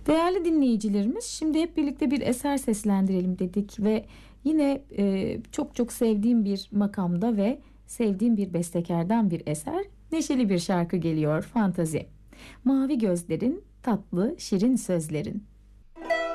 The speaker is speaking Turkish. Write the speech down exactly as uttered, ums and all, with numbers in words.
Değerli dinleyicilerimiz, şimdi hep birlikte bir eser seslendirelim dedik ve yine e, çok çok sevdiğim bir makamda ve sevdiğim bir bestekardan bir eser, neşeli bir şarkı geliyor, Fantazi. Mavi gözlerin, tatlı şirin sözlerin.